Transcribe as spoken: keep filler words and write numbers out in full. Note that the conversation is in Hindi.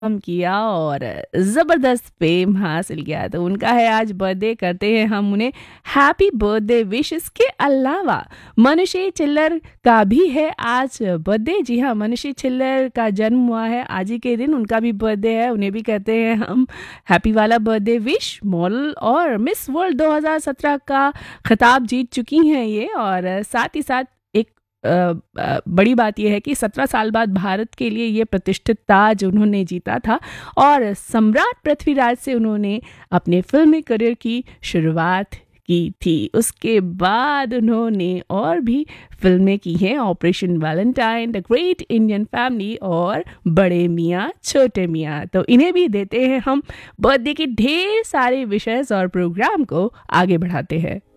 हम किया और ज़बरदस्त फेम हासिल किया। तो उनका है आज बर्थडे, करते हैं हम उन्हें हैप्पी बर्थडे विश। इसके अलावा मनीषी चिल्लर का भी है आज बर्थडे। जी हाँ, मनीषी चिल्लर का जन्म हुआ है आज ही के दिन, उनका भी बर्थडे है, उन्हें भी कहते हैं हम हैप्पी वाला बर्थडे विश। मॉडल और मिस वर्ल्ड दो हज़ार सत्रह का खिताब जीत चुकी हैं ये, और साथ ही साथ एक अ, अ, बड़ी बात यह है कि सत्रह साल बाद भारत के लिए ये प्रतिष्ठित ताज उन्होंने जीता था, और सम्राट पृथ्वीराज से उन्होंने अपने फिल्मी करियर की शुरुआत की थी। उसके बाद उन्होंने और भी फिल्में की हैं, operation Valentine, the great Indian family और बड़े मियाँ छोटे मियाँ। तो इन्हें भी देते हैं हम बर्थडे के ढेर सारे विशेष और प्रोग्राम को आगे बढ़ाते हैं।